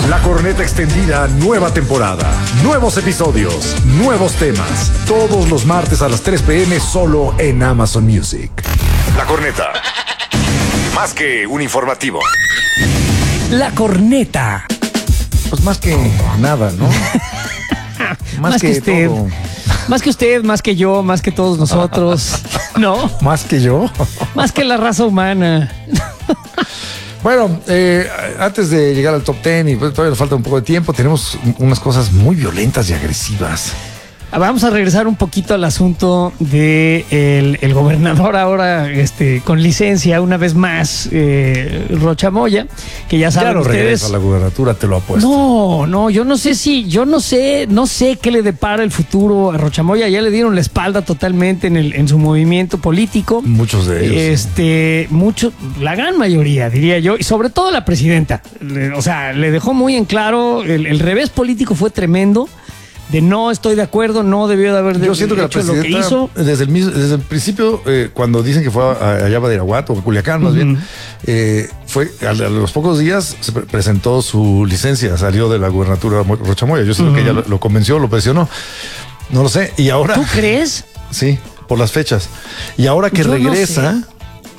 La Corneta Extendida, nueva temporada. Nuevos episodios, nuevos temas. Todos los martes a las 3 p.m. solo en Amazon Music. La Corneta. Más que un informativo. La Corneta. Pues más que nada, ¿no? Más que usted. todo. Más que usted, más que yo, más que todos nosotros. ¿No? Más que yo. Más que la raza humana. Bueno, antes de llegar al top 10, y pues todavía nos falta un poco de tiempo, tenemos unas cosas muy violentas y agresivas. Vamos a regresar un poquito al asunto de el gobernador ahora con licencia una vez más, Rocha Moya, que ya saben Ya no ustedes. regresa a la gubernatura, te lo apuesto. No, yo no sé qué le depara el futuro a Rocha Moya. Ya le dieron la espalda totalmente en su movimiento político. Muchos de ellos. La gran mayoría, diría yo, y sobre todo la presidenta. Le dejó muy en claro, el revés político fue tremendo. De no estoy de acuerdo, no debió de haber Yo siento que la hecho lo presidenta, que hizo. desde el principio, cuando dicen que fue allá a Badiraguato o Culiacán, más bien, fue a los pocos días se presentó su licencia, salió de la gubernatura Rocha Moya. Yo siento que ella lo convenció, lo presionó. No lo sé. Y ahora. ¿Tú crees? Sí, por las fechas. Y ahora que Yo regresa, no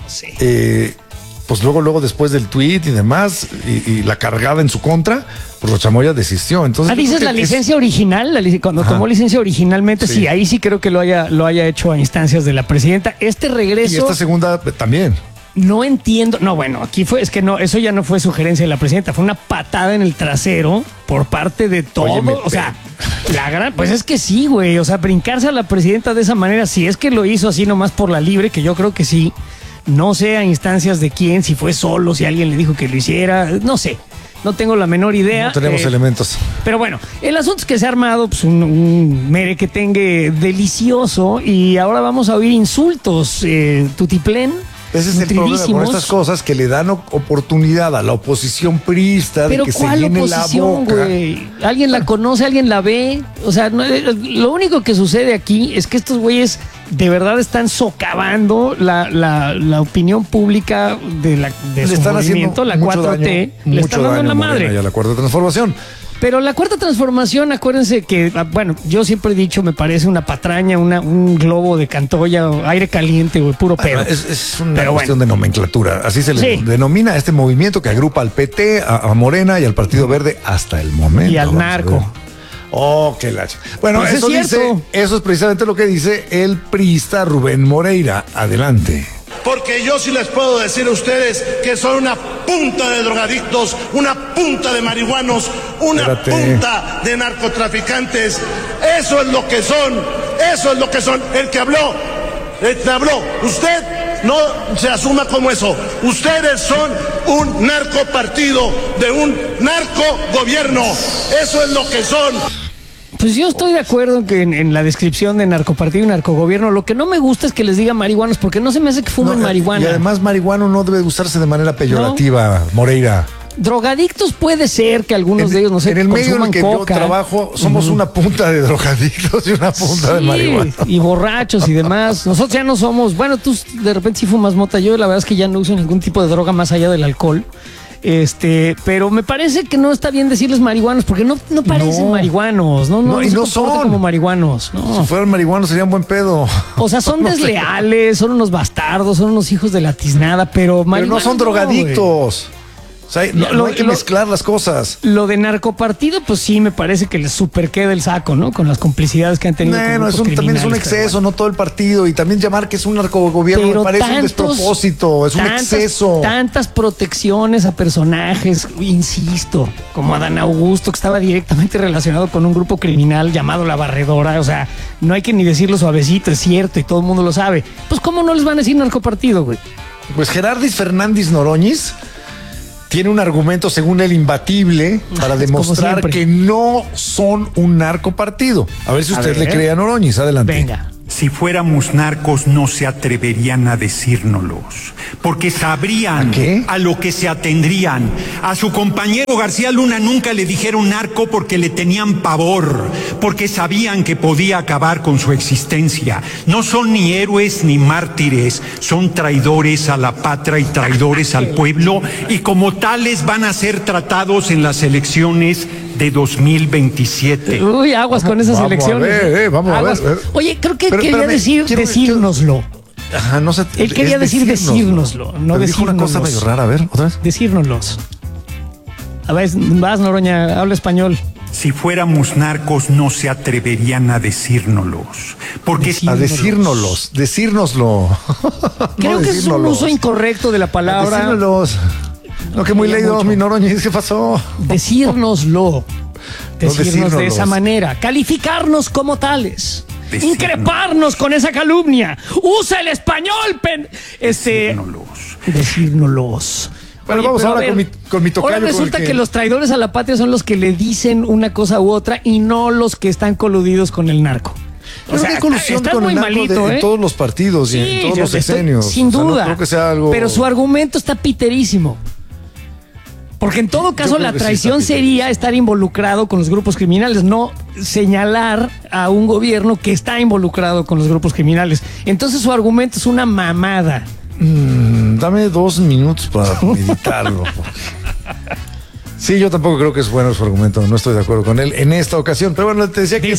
sé. pues luego después del tuit y demás, y la cargada en su contra, pues Rocha Moya desistió. Entonces, Dices la licencia original, cuando tomó licencia originalmente, sí, ahí sí creo que lo haya hecho a instancias de la presidenta. Este regreso. Y esta segunda también. No entiendo. No, bueno, eso ya no fue sugerencia de la presidenta, fue una patada en el trasero por parte de todo. Óyeme, pues es que sí, güey. O sea, brincarse a la presidenta de esa manera, si es que lo hizo así nomás por la libre, que yo creo que sí. No sé a instancias de quién, si fue solo, si alguien le dijo que lo hiciera, no sé. No tengo la menor idea. No tenemos elementos. Pero bueno, el asunto es que se ha armado pues, un merequetengue delicioso y ahora vamos a oír insultos, tutiplén. Ese es el problema con estas cosas, que le dan oportunidad a la oposición priista de que se llene la boca. Güey? ¿Alguien la conoce? ¿Alguien la ve? O sea, lo único que sucede aquí es que estos güeyes de verdad están socavando la opinión pública de su movimiento, la 4T. Le están dando en la madre. Y a la Cuarta Transformación. Pero la Cuarta Transformación, acuérdense que, bueno, yo siempre he dicho, me parece una patraña, un globo de Cantoya, aire caliente, güey, puro pedo. Es una cuestión de nomenclatura. Así se le denomina a este movimiento que agrupa al PT, a Morena y al Partido Verde hasta el momento. Y al narco. Oh, qué lacha. Bueno, pues eso es precisamente lo que dice el priista Rubén Moreira. Adelante. Porque yo sí les puedo decir a ustedes que son una punta de drogadictos, una punta de marihuanos, una punta de narcotraficantes. Eso es lo que son, eso es lo que son. El que habló, usted no se asuma como eso. Ustedes son un narcopartido de un narcogobierno. Eso es lo que son. Pues yo estoy de acuerdo en la descripción de narcopartido y narcogobierno. Lo que no me gusta es que les diga marihuanos, porque no se me hace que fumen marihuana. Y además marihuano no debe usarse de manera peyorativa, Moreira. Drogadictos puede ser que algunos de ellos, no sé, en el medio en el que coca. yo trabajo, somos una punta de drogadictos y una punta de marihuana. Y borrachos y demás. Nosotros ya no somos, bueno, tú de repente sí fumas mota. Yo la verdad es que ya no uso ningún tipo de droga más allá del alcohol. Pero me parece que no está bien decirles marihuanos, porque no parecen marihuanos, no, y no son como marihuanos. No. Si fueran marihuanos serían buen pedo. O sea, son desleales, son unos bastardos, son unos hijos de la tiznada, pero no son drogadictos. O sea, no hay que mezclar las cosas. Lo de narcopartido, pues sí, me parece que les super queda el saco, ¿no? Con las complicidades que han tenido. Bueno, también es un exceso, no todo el partido. Y también llamar que es un narcogobierno me parece un despropósito, es un exceso. Tantas protecciones a personajes, insisto, como Adán Augusto, que estaba directamente relacionado con un grupo criminal llamado La Barredora. O sea, no hay que ni decirlo suavecito, es cierto, y todo el mundo lo sabe. Pues, ¿cómo no les van a decir narcopartido, güey? Pues Gerardis Fernández Noroñiz tiene un argumento, según él, imbatible para demostrar que no son un narcopartido. A ver si usted le cree a Noroñiz. Adelante. Venga. Si fuéramos narcos no se atreverían a decírnoslos, porque sabrían a lo que se atendrían. A su compañero García Luna nunca le dijeron narco porque le tenían pavor, porque sabían que podía acabar con su existencia. No son ni héroes ni mártires, son traidores a la patria y traidores al pueblo, y como tales van a ser tratados en las elecciones de 2027. Uy, aguas con esas elecciones. Vamos a ver. Oye, creo que quería decírnoslo. Ajá, no sé. Él quería decir decírnoslo, no decírnoslos. Dijo una cosa medio rara, a ver, otra vez. Decírnoslos. A ver, vas, Noroña, habla español. Si fuéramos narcos no se atreverían a decírnoslos, porque decírnoslo. Creo que es un uso incorrecto de la palabra. Decírnoslos. No, que muy leído, mi Noroña, ¿qué pasó? Decírnoslo. Decirnos de esa manera. Calificarnos como tales. Increparnos con esa calumnia. Usa el español, Decírnoslos. Bueno, vamos ahora con mi tocayo. Ahora resulta que los traidores a la patria son los que le dicen una cosa u otra y no los que están coludidos con el narco. O sea, hay colusión con el narco en todos los partidos y en todos los sexenios. Sin duda. No creo que sea algo... Pero su argumento está piterísimo. Porque en todo caso la traición sería estar involucrado con los grupos criminales, no señalar a un gobierno que está involucrado con los grupos criminales. Entonces su argumento es una mamada. Dame 2 minutos para meditarlo. Sí, yo tampoco creo que es bueno su argumento, no estoy de acuerdo con él en esta ocasión. Pero bueno, te decía que...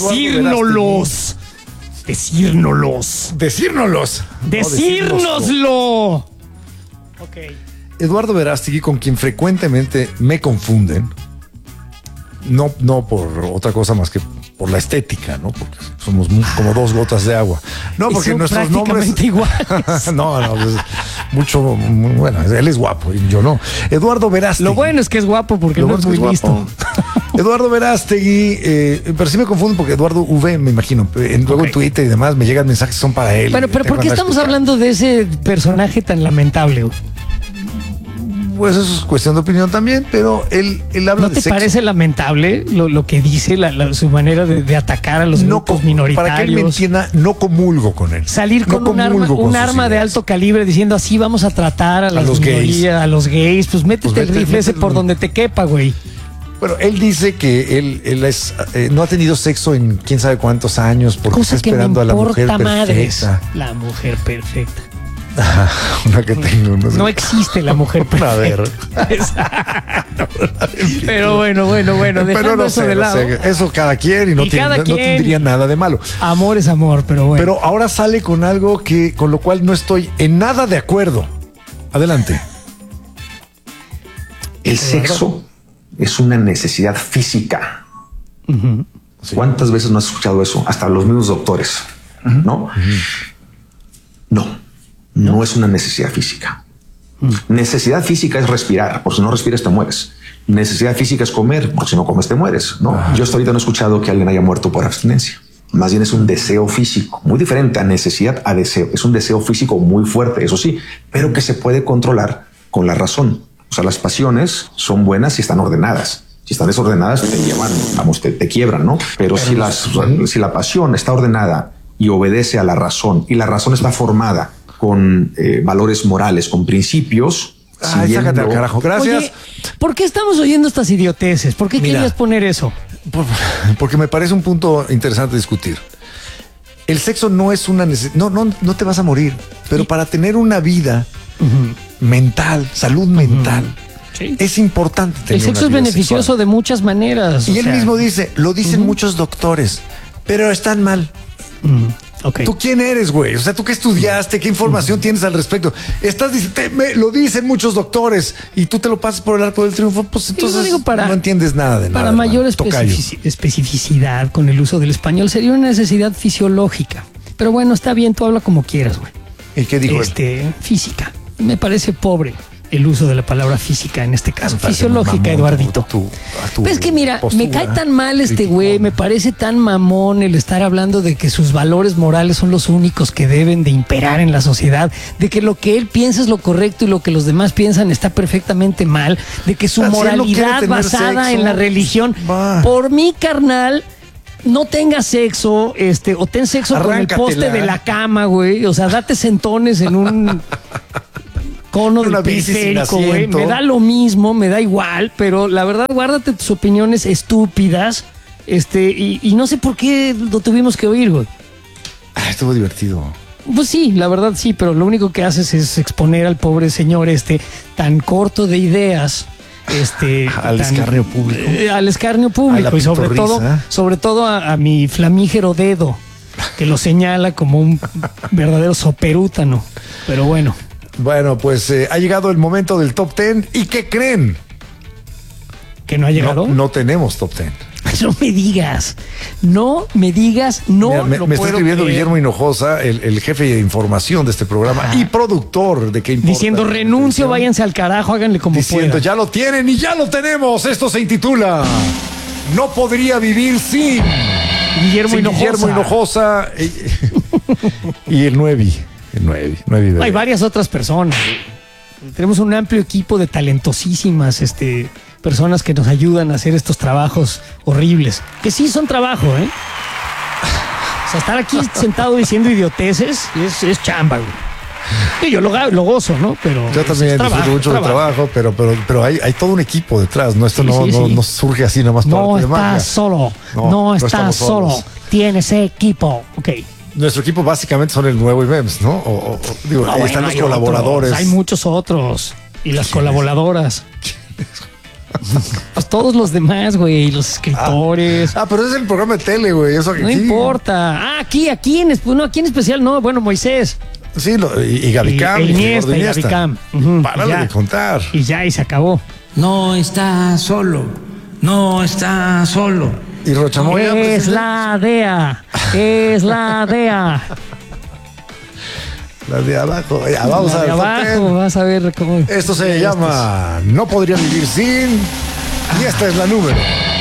Decírnoslo. Ok. Eduardo Verástegui, con quien frecuentemente me confunden, no por otra cosa más que por la estética, ¿no? Porque somos como 2 gotas de agua. No, porque nuestros nombres iguales. No, pues, mucho, bueno, él es guapo y yo no. Eduardo Verástegui. Lo bueno es que es guapo porque no es muy listo. Eduardo Verástegui, pero sí me confundo porque Eduardo V, me imagino. Luego en Twitter y demás me llegan mensajes que son para él. Bueno, pero ¿por qué estamos hablando de ese personaje tan lamentable? Pues eso es cuestión de opinión también, pero él habla de ¿No te parece lamentable lo que dice, su manera de atacar a los grupos minoritarios? Para que él me entienda, no comulgo con él. Salir con un arma de alto calibre diciendo así vamos a tratar a las minorías, a los gays, pues métete el rifle ese por donde te quepa, güey. Bueno, él dice que él no ha tenido sexo en quién sabe cuántos años porque está esperando a la mujer perfecta. La mujer perfecta. Una que tengo. No existe la mujer perfecta. A ver. Pero bueno. Pero no sé, de lado. Eso cada quien y no tendría nada de malo. Amor es amor, pero bueno. Pero ahora sale con algo con lo cual no estoy en nada de acuerdo. Adelante. El sexo es una necesidad física. Sí. ¿Cuántas veces no has escuchado eso? Hasta los mismos doctores, ¿no? No es una necesidad física. Necesidad física es respirar, porque si no respiras te mueres. Necesidad física es comer, porque si no comes te mueres, ¿no? Yo hasta ahorita no he escuchado que alguien haya muerto por abstinencia. Más bien es un deseo físico, muy diferente a necesidad a deseo. Es un deseo físico muy fuerte, eso sí, pero que se puede controlar con la razón. O sea, las pasiones son buenas si están ordenadas. Si están desordenadas, te llevan, te quiebran, ¿no? Pero si la pasión está ordenada y obedece a la razón, y la razón está formada con valores morales, con principios. Sácate al carajo. Gracias. Oye, ¿por qué estamos oyendo estas idioteces? ¿Por qué querías poner eso? Porque me parece un punto interesante discutir. El sexo no es una necesidad. No te vas a morir. Pero para tener una vida mental, salud mental, es importante tener el sexo es beneficioso sexual de muchas maneras. Y él mismo dice, lo dicen muchos doctores, pero están mal. Okay. ¿Tú quién eres, güey? O sea, ¿tú qué estudiaste? ¿Qué información tienes al respecto? Estás diciendo, lo dicen muchos doctores y tú te lo pasas por el arco del triunfo, pues entonces no entiendes nada de nada. Para mayor especificidad con el uso del español sería una necesidad fisiológica. Pero bueno, está bien, tú habla como quieras, güey. ¿Y qué dijo él? Física. Me parece pobre el uso de la palabra física en este caso. Fisiológica, Eduardito. Pues que mira, me cae tan mal este güey, me parece tan mamón el estar hablando de que sus valores morales son los únicos que deben de imperar en la sociedad, de que lo que él piensa es lo correcto y lo que los demás piensan está perfectamente mal, de que su moralidad basada en la religión, por mi carnal, no tengas sexo, o ten sexo con el poste de la cama, güey. O sea, date sentones en un cono del periférico, güey. Me da lo mismo, me da igual, pero la verdad, guárdate tus opiniones estúpidas. Y no sé por qué lo tuvimos que oír, güey. Estuvo divertido. Pues sí, la verdad sí, pero lo único que haces es exponer al pobre señor tan corto de ideas. Escarnio público. Al escarnio público y sobre todo a mi flamígero dedo, que lo señala como un verdadero soperútano. Pero bueno. Bueno, pues ha llegado el momento del top 10. ¿Y qué creen? ¿Que no ha llegado? No tenemos top 10. No me digas, no. Mira, me está escribiendo creer. Guillermo Hinojosa, el jefe de información de este programa y productor de ¿Qué importa? Diciendo renuncio, váyanse al carajo, háganle como diciendo, puedan. ya lo tienen y ya lo tenemos. Esto se intitula No podría vivir sin Guillermo Hinojosa y el 9. Hay varias otras personas. Tenemos un amplio equipo de talentosísimas personas que nos ayudan a hacer estos trabajos horribles. Que sí son trabajo, ¿eh? O sea, estar aquí sentado diciendo idioteces es chamba, güey. Y yo lo gozo, ¿no? Pero yo también disfruto mucho del trabajo, pero hay todo un equipo detrás, ¿no? Esto no surge así nomás por arte de magia. No estás solo. Tienes equipo. Ok. Nuestro equipo básicamente son el Nuevo IBEMS, ¿no? Ahí están los colaboradores. Hay muchos otros. Y las colaboradoras. Pues todos los demás, güey, los escritores. Pero es el programa de tele, güey. Eso no importa. Aquí en especial, no. Bueno, Moisés. Sí, y Gavicam. Y Gavicam. Párale de contar. Y se acabó. No está solo. Y Rochamoya. Es la DEA. La de abajo. Vamos a ver. Abajo, vas a ver cómo. Esto se llama No podría vivir sin. Y esta es la número.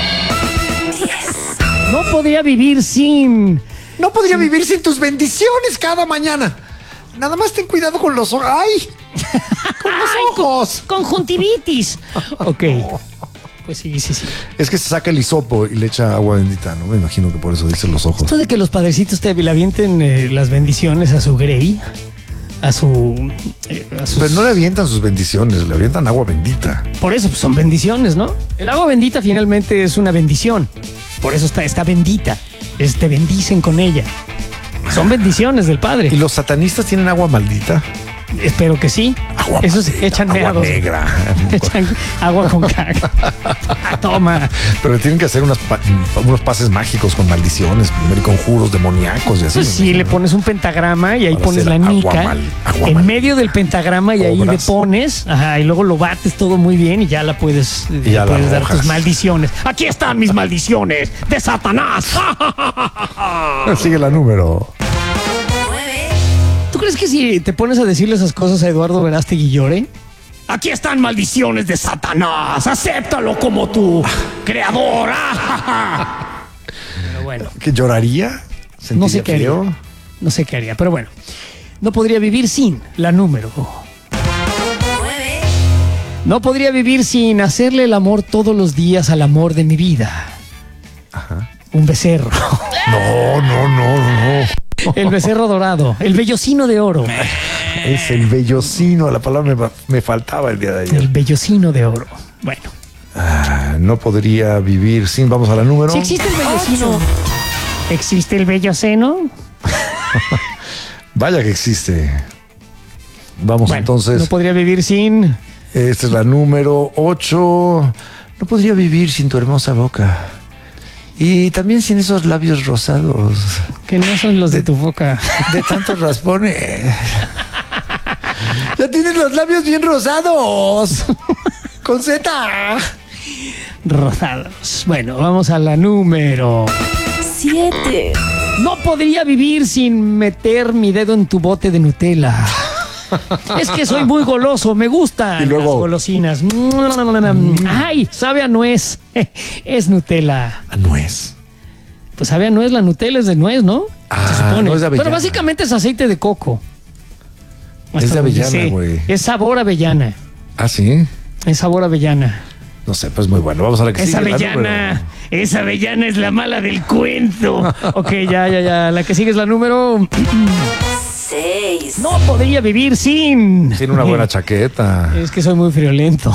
No podría vivir sin. No podría vivir sin tus bendiciones cada mañana. Nada más ten cuidado con los ojos. ¡Ay! Con los ojos. Conjuntivitis. Ok. Pues sí. Es que se saca el hisopo y le echa agua bendita, ¿no? Me imagino que por eso dicen los ojos. Esto de que los padrecitos te le avienten las bendiciones a su Grey, a sus... Pero no le avientan sus bendiciones, le avientan agua bendita. Por eso, pues son bendiciones, ¿no? El agua bendita finalmente es una bendición. Por eso está bendita. Te bendicen con ella. Son bendiciones del Padre. ¿Y los satanistas tienen agua maldita? Espero que sí. Esos echan agua meados. Negra. Echan agua con caca. Toma. Pero tienen que hacer unos pases mágicos con maldiciones, primero y conjuros demoníacos y así. Pues sí, le pones un pentagrama y ahí pones la nica en medio del pentagrama y ahí le pones, y luego lo bates todo muy bien y ya la puedes dar tus maldiciones. Aquí están mis maldiciones de Satanás. Sigue la número. ¿Tú crees que si te pones a decirle esas cosas a Eduardo Verástegui llore? Aquí están maldiciones de Satanás. Acéptalo como tu creador. Pero bueno. ¿Que lloraría? No sé qué haría. No sé qué haría, pero bueno. No podría vivir sin la número. No podría vivir sin hacerle el amor todos los días al amor de mi vida. Un becerro. No. El becerro dorado, el vellocino de oro. Es el vellocino, la palabra me faltaba el día de ayer. El vellocino de oro. Bueno. No podría vivir sin. Vamos a la número. Sí existe el vellocino. ¿Existe el velloceno? Vaya que existe. Vamos entonces. No podría vivir sin. Esta es la número 8. No podría vivir sin tu hermosa boca. Y también sin esos labios rosados. Que no son los de tu boca. De tantos raspones. Ya tienes los labios bien rosados. Con Z. Rosados. Bueno, vamos a la número 7. No podría vivir sin meter mi dedo en tu bote de Nutella. Es que soy muy goloso, me gustan las golosinas. Ay, sabe a nuez. Es Nutella. ¿A nuez? Pues sabe a nuez, la Nutella es de nuez, ¿no? Se supone. No es de avellana. Pero básicamente es aceite de coco. Es de avellana, güey. Es sabor avellana. ¿Ah, sí? Es sabor avellana. No sé, pues muy bueno. Vamos a la que Esa sigue. avellana es la mala del cuento. Ok, ya. La que sigue es la número 6. No podría vivir sin. Sin una buena chaqueta. Es que soy muy friolento.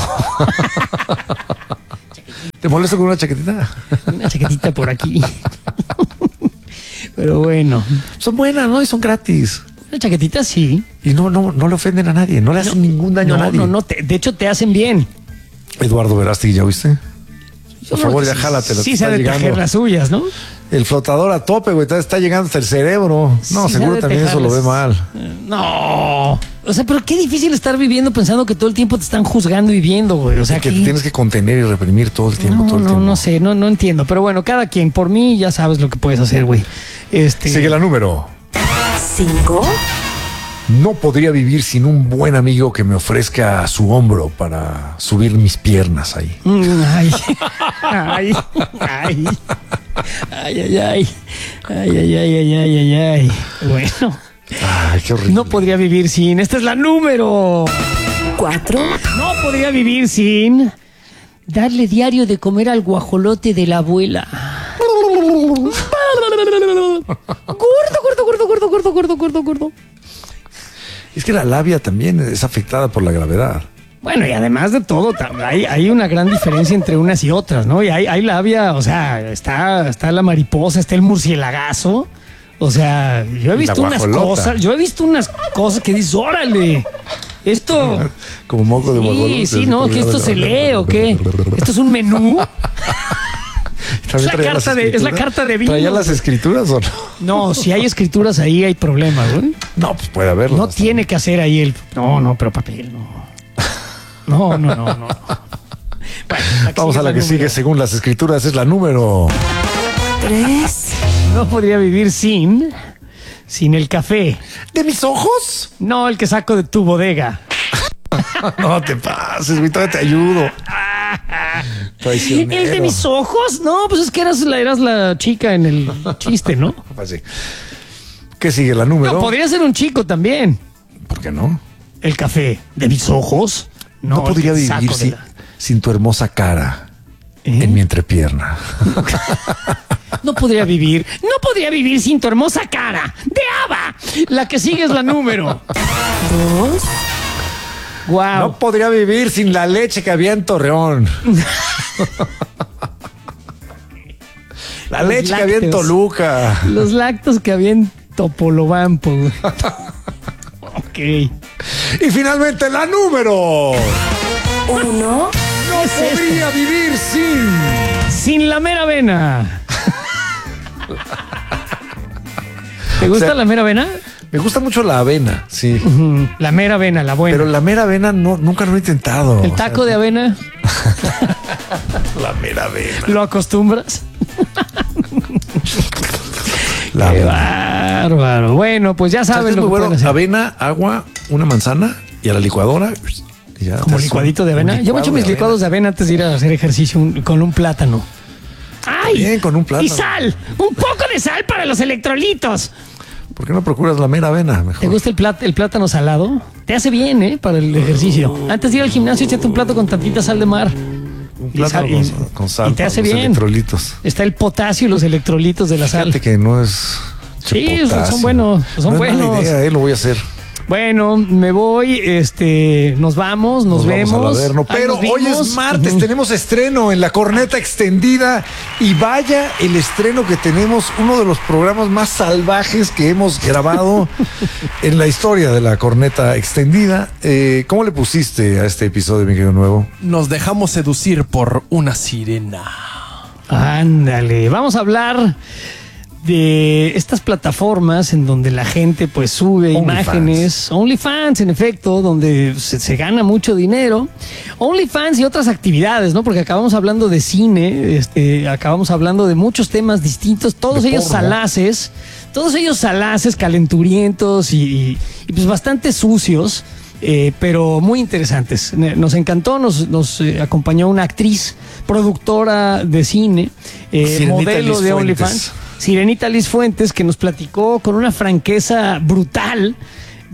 ¿Te molesta con una chaquetita? Una chaquetita por aquí. Pero bueno. Son buenas, ¿no? Y son gratis. Una chaquetita sí. Y no le ofenden a nadie. No le hacen ningún daño a nadie. No. De hecho, te hacen bien. Eduardo Verástegui, ¿ya oíste? Por favor, ya sí, jálatela. Sí, se ha de tejer las suyas, ¿no? El flotador a tope, güey. Está llegando hasta el cerebro. No, Sí, seguro también eso lo ve mal. No. O sea, pero qué difícil estar viviendo pensando que todo el tiempo te están juzgando y viendo, güey. O sea, que te tienes que contener y reprimir todo el tiempo. No sé, no entiendo. Pero bueno, cada quien. Por mí ya sabes lo que puedes hacer, güey. Sigue la número 5. No podría vivir sin un buen amigo que me ofrezca su hombro para subir mis piernas ahí. Ay. Bueno. Ay, qué horrible. No podría vivir sin. Esta es la número 4. No podría vivir sin darle diario de comer al guajolote de la abuela. Gordo. Es que la labia también es afectada por la gravedad. Bueno, y además de todo, hay una gran diferencia entre unas y otras, ¿no? Y hay labia, o sea, está la mariposa, está el murcielagazo. O sea, yo he visto unas cosas que dices, ¡órale! Esto. Como moco de guajolote. Sí, no, que esto se lee o qué. Esto es un menú. Es la carta de vino. ¿Traía las escrituras o no? No, si hay escrituras ahí hay problemas, güey. No, pues puede haberlo. No tiene que hacer ahí el. No, pero papel, no. No. Bueno, vamos a la que sigue según las escrituras, es la número 3. No podría vivir sin el café. ¿De mis ojos? No, el que saco de tu bodega. No te pases, güey, todavía te ayudo. ¿El de mis ojos? No, pues es que eras la chica en el chiste, ¿no? Pues sí. ¿Qué sigue la número? No, podría ser un chico también. ¿Por qué no? El café de mis ojos. No podría vivir sin tu hermosa cara en mi entrepierna. No podría vivir sin tu hermosa cara de Ava. La que sigue es la número 2. Wow. No podría vivir sin la leche que había en Torreón. La leche que había en Toluca. Los lácteos que había en Topolobampo. Ok. Y finalmente la número 1. No podría vivir sin la mera avena. ¿Te gusta la mera avena? Me gusta mucho la avena, sí. La mera avena, la buena. Pero la mera avena nunca lo he intentado. ¿El taco de avena? La mera avena. ¿Lo acostumbras? Qué bárbaro. Bueno, pues ya saben lo que pueden hacer. Avena, agua, una manzana y a la licuadora. Y ya como licuadito de avena. Yo me echo mis licuados de avena antes de ir a hacer ejercicio con un plátano. ¡Ay! Bien, con un plátano. Y sal. Un poco de sal para los electrolitos. ¿Por qué no procuras la mera avena mejor? ¿Te gusta el plátano salado? Te hace bien, para el ejercicio. Antes de ir al gimnasio, échate un plato con tantita sal de mar. Un plátano con sal. Y te hace bien. Electrolitos. Está el potasio y los electrolitos de la sal. Fíjate que no es... Sí, son buenos. Son buenos. Es mala idea, lo voy a hacer. Bueno, me voy, nos vamos, nos vemos. Vamos al Averno. Pero hoy es martes, tenemos estreno en la Corneta Extendida y vaya el estreno que tenemos, uno de los programas más salvajes que hemos grabado en la historia de la Corneta Extendida. ¿Cómo le pusiste a este episodio, mi querido Nuevo? Nos dejamos seducir por una sirena. Ándale, vamos a hablar de estas plataformas en donde la gente pues sube imágenes. OnlyFans, en efecto, donde se gana mucho dinero. OnlyFans y otras actividades, ¿no? Porque acabamos hablando de cine, acabamos hablando de muchos temas distintos, todos ellos salaces, calenturientos y pues bastante sucios. Pero muy interesantes. Nos encantó, nos acompañó una actriz, productora de cine, modelo de OnlyFans, Sirenita Liz Fuentes, que nos platicó con una franqueza brutal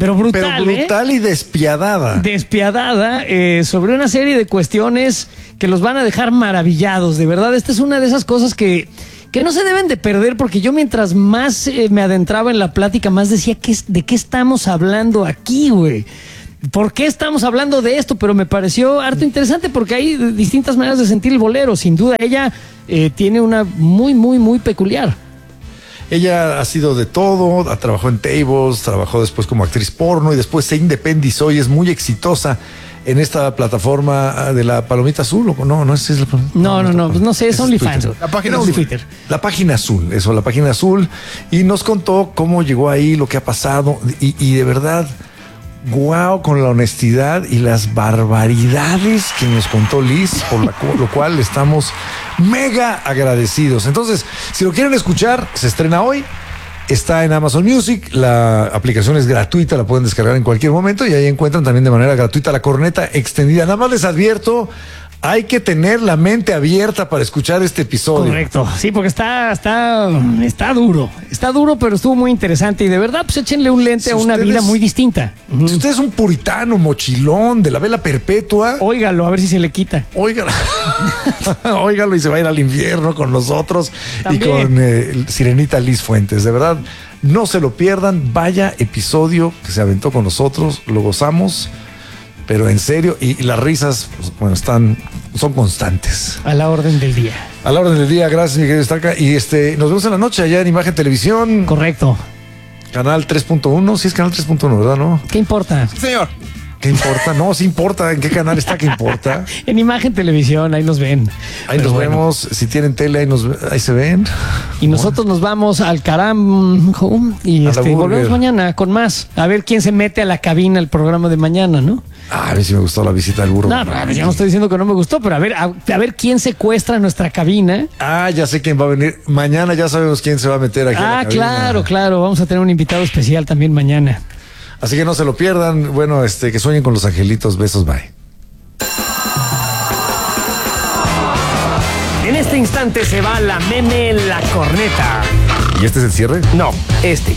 pero brutal y despiadada. Despiadada, sobre una serie de cuestiones que los van a dejar maravillados. De verdad, esta es una de esas cosas que no se deben de perder, porque yo mientras más me adentraba en la plática, más decía, ¿de qué estamos hablando aquí, güey? ¿Por qué estamos hablando de esto? Pero me pareció harto interesante porque hay distintas maneras de sentir el bolero. Sin duda, ella tiene una muy, muy, muy peculiar. Ella ha sido de todo, trabajó en tables, trabajó después como actriz porno y después se independizó y es muy exitosa en esta plataforma de la Palomita Azul. No sé si es la No, pues no sé, es OnlyFans. La página azul. Twitter. La página azul, la página azul. Y nos contó cómo llegó ahí, lo que ha pasado y de verdad, guau, con la honestidad y las barbaridades que nos contó Liz, por lo cual estamos mega agradecidos. Entonces, si lo quieren escuchar, se estrena hoy. Está en Amazon Music, la aplicación es gratuita, la pueden descargar en cualquier momento y ahí encuentran también de manera gratuita La Corneta Extendida. Nada más les advierto, hay que tener la mente abierta para escuchar este episodio. Correcto, sí, porque está duro, pero estuvo muy interesante y de verdad, pues échenle un lente a una vida muy distinta. Si usted es un puritano, mochilón, de la vela perpetua, óigalo, a ver si se le quita. Óigalo y se va a ir al infierno con nosotros también. Y con Sirenita Liz Fuentes. De verdad, no se lo pierdan. Vaya episodio que se aventó con nosotros, lo gozamos, pero en serio, y las risas, pues, bueno, son constantes. A la orden del día. A la orden del día, gracias, mi querido Starka. Y nos vemos en la noche allá en Imagen Televisión. Correcto. Canal 3.1, sí es canal 3.1, ¿verdad? ¿No? ¿Qué importa? Señor. ¿Qué importa? No, sí importa. ¿En qué canal está? ¿Qué importa? En Imagen Televisión, ahí nos ven. Ahí nos vemos. Si tienen tele, ahí se ven. Y nosotros nos vamos al carajo y volvemos mañana con más. A ver quién se mete a la cabina el programa de mañana, ¿no? A ver si me gustó la visita del burro. No, yo no estoy diciendo que no me gustó, pero a ver quién secuestra nuestra cabina. Ya sé quién va a venir. Mañana ya sabemos quién se va a meter aquí. A la cabina. Claro. Vamos a tener un invitado especial también mañana. Así que no se lo pierdan. Bueno, que sueñen con los angelitos. Besos, bye. En este instante se va la meme La Corneta. ¿Y este es el cierre? No, este.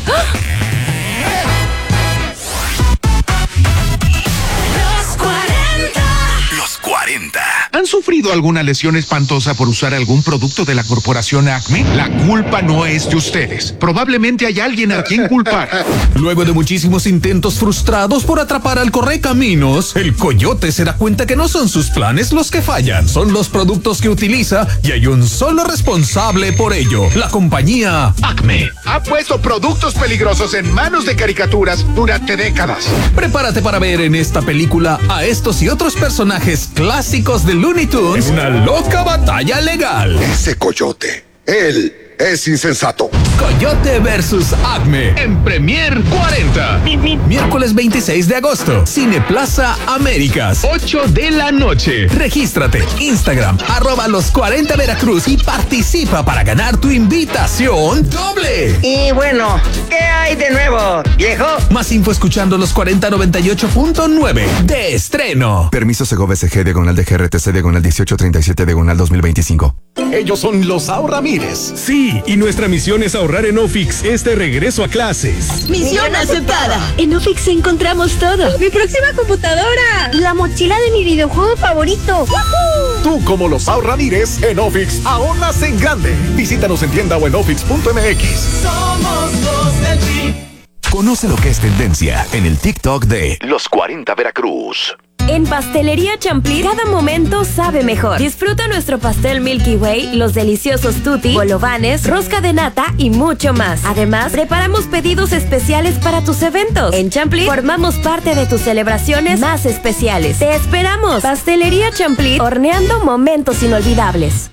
Los 40. ¿Han sufrido alguna lesión espantosa por usar algún producto de la corporación Acme? La culpa no es de ustedes. Probablemente hay alguien a quien culpar. Luego de muchísimos intentos frustrados por atrapar al correcaminos, el coyote se da cuenta que no son sus planes los que fallan, son los productos que utiliza y hay un solo responsable por ello, la compañía Acme. Ha puesto productos peligrosos en manos de caricaturas durante décadas. Prepárate para ver en esta película a estos y otros personajes clásicos de Looney Tunes en una loca batalla legal. Ese coyote, él es insensato. Coyote versus Acme en Premier 40. Miércoles 26 de agosto. Cineplaza Américas, 8 de la noche. Regístrate. Instagram, @los40 Veracruz y participa para ganar tu invitación doble. Y bueno, ¿qué hay de nuevo, viejo? Más info escuchando los 4098.9 de estreno. Permiso Segov SG diagonal de GRTC diagonal 1837 diagonal 2025. Ellos son los Ramírez. Sí, y nuestra misión es ahorrar en Ofix este regreso a clases. Misión aceptada. En Ofix encontramos todo. Mi próxima computadora. La mochila de mi videojuego favorito. ¡Woohoo! Tú, como los Ramírez, en Ofix ahorras en grande. Visítanos en tienda o en ofix.mx. Somos los del Tri. Conoce lo que es tendencia en el TikTok de Los 40 Veracruz. En Pastelería Champlí, cada momento sabe mejor. Disfruta nuestro pastel Milky Way, los deliciosos tutti, bolovanes, rosca de nata y mucho más. Además, preparamos pedidos especiales para tus eventos. En Champlí, formamos parte de tus celebraciones más especiales. ¡Te esperamos! Pastelería Champlí, horneando momentos inolvidables.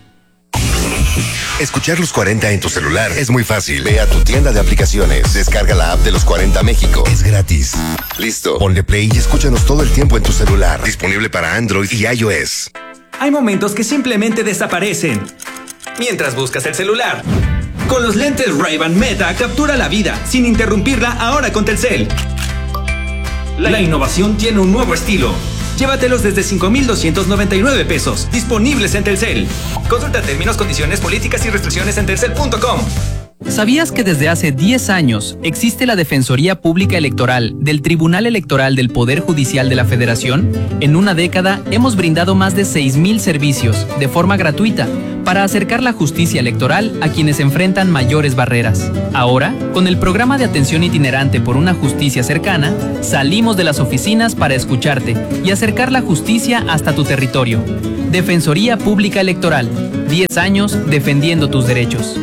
Escuchar Los 40 en tu celular es muy fácil. Ve a tu tienda de aplicaciones, descarga la app de Los 40 México. Es gratis. Listo. Ponle play y escúchanos todo el tiempo en tu celular. Disponible para Android y iOS. Hay momentos que simplemente desaparecen mientras buscas el celular. Con los lentes Ray-Ban Meta captura la vida sin interrumpirla ahora con Telcel. La innovación tiene un nuevo estilo. Llévatelos desde 5,299 pesos. Disponibles en Telcel. Consulta términos, condiciones, políticas y restricciones en telcel.com. ¿Sabías que desde hace 10 años existe la Defensoría Pública Electoral del Tribunal Electoral del Poder Judicial de la Federación? En una década hemos brindado más de 6,000 servicios de forma gratuita para acercar la justicia electoral a quienes enfrentan mayores barreras. Ahora, con el programa de atención itinerante por una justicia cercana, salimos de las oficinas para escucharte y acercar la justicia hasta tu territorio. Defensoría Pública Electoral, 10 años defendiendo tus derechos.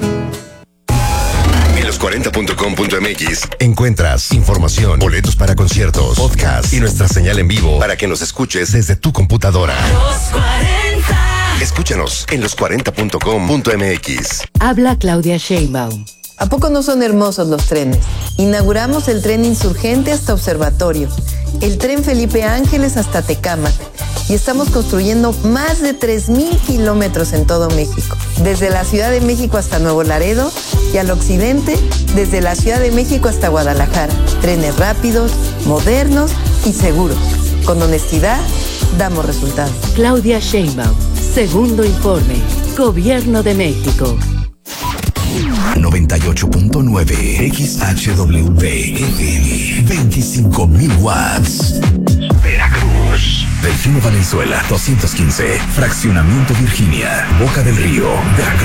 40.com.mx encuentras información, boletos para conciertos, podcast y nuestra señal en vivo para que nos escuches desde tu computadora. Los 40. Escúchanos en los40.com.mx. Habla Claudia Sheinbaum. ¿A poco no son hermosos los trenes? Inauguramos el tren Insurgente hasta Observatorio, el tren Felipe Ángeles hasta Tecámac, y estamos construyendo más de 3,000 kilómetros en todo México, desde la Ciudad de México hasta Nuevo Laredo y al occidente, desde la Ciudad de México hasta Guadalajara. Trenes rápidos, modernos y seguros. Con honestidad, damos resultados. Claudia Sheinbaum, segundo informe, Gobierno de México. 98.9 XHWV FM, 25,000 watts. Veracruz. Delfino Valenzuela, 215. Fraccionamiento Virginia, Boca del Río, Veracruz.